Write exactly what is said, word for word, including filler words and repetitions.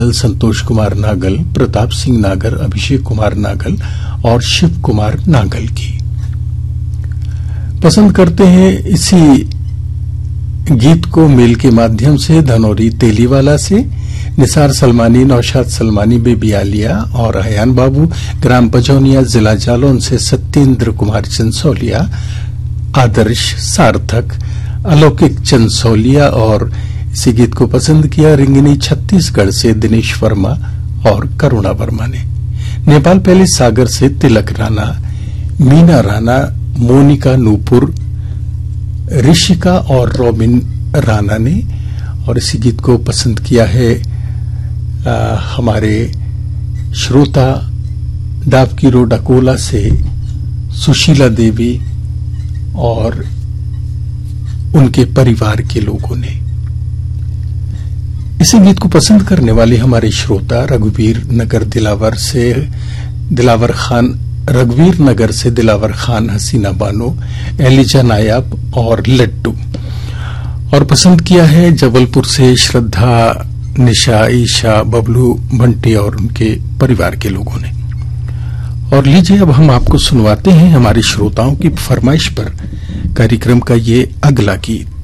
संतोष कुमार नागल, प्रताप सिंह नागर, अभिषेक कुमार नागल और शिव कुमार नागल की। पसंद करते हैं इसी गीत को मेल के माध्यम से धनौरी तेलीवाला से निसार सलमानी, नौशाद सलमानी, बेबी आलिया और अयान बाबू, ग्राम पचौनिया, जिला जालौन से सत्येंद्र कुमार चंसौलिया, आदर्श सार्थक, अलौकिक चंसौलिया और इसी गीत को पसंद किया रिंगिनी छत्तीसगढ़ से दिनेश वर्मा और करुणा वर्मा ने। नेपाल पैलेस सागर से तिलक राणा, मीना राणा, मोनिका नूपुर, ऋषिका और रॉबिन राणा ने। और इसी गीत को पसंद किया है आ, हमारे श्रोता डाबकी रोड अकोला से सुशीला देवी और उनके परिवार के लोगों ने। इसी गीत को पसंद करने वाले हमारे श्रोता रघुवीर नगर दिलावर से दिलावर खान रघुवीर नगर से दिलावर खान, हसीना बानो, एलिजा नायाब और लड्डू। और पसंद किया है जबलपुर से श्रद्धा, निशा, ईशा, बबलू, बंटी और उनके परिवार के लोगों ने। और लीजिए अब हम आपको सुनवाते हैं हमारे श्रोताओं की फरमाइश पर कार्यक्रम का ये अगला गीत।